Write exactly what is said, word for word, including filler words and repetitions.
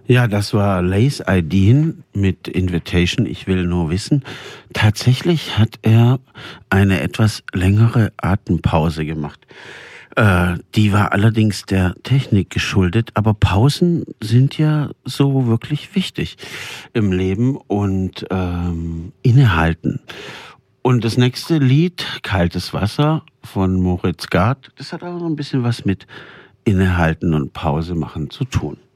Ja, das war Lace Aydin mit Invitation, ich will nur wissen. Tatsächlich hat er eine etwas längere Atempause gemacht. Äh, die war allerdings der Technik geschuldet, aber Pausen sind ja so wirklich wichtig im Leben und ähm, innehalten. Und das nächste Lied, Kaltes Wasser von Moritz Gard, das hat auch so ein bisschen was mit Innehalten und Pause machen zu tun.